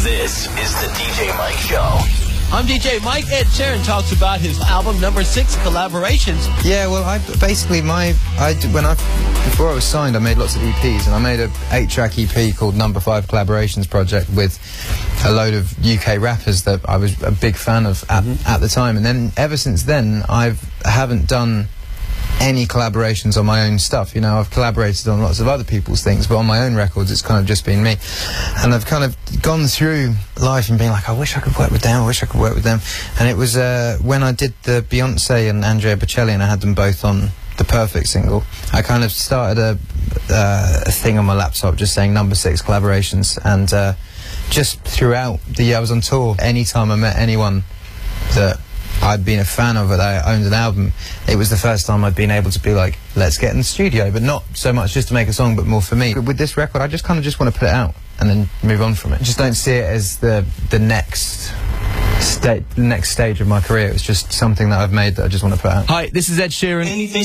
This is the DJ Mike Show. I'm DJ Mike. Ed Sheeran talks about his album number 6, Collaborations. Yeah, well, before I was signed, I made lots of EPs, and I made a 8-track EP called Number 5 Collaborations Project with a load of UK rappers that I was a big fan of at the time. And then ever since then, I haven't done any collaborations on my own stuff. You know, I've collaborated on lots of other people's things, but on my own records it's kind of just been me. And I've kind of gone through life and been like, I wish I could work with them, I wish I could work with them. And it was when I did the Beyonce and Andrea Bocelli, and I had them both on the Perfect single, I kind of started a thing on my laptop just saying number 6 collaborations. And just throughout the year I was on tour, anytime I met anyone that I'd been a fan of it, I owned an album, it was the first time I'd been able to be like, let's get in the studio, but not so much just to make a song, but more for me. With this record, I just kind of just want to put it out and then move on from it. Just don't see it as the next stage of my career. It's just something that I've made that I just want to put out. Hi, this is Ed Sheeran.